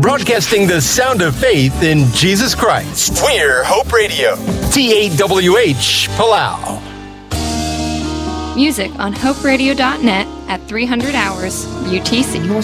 Broadcasting the sound of faith in Jesus Christ. We're Hope Radio. TAWH, Palau. Music on hoperadio.net at 300 hours UTC.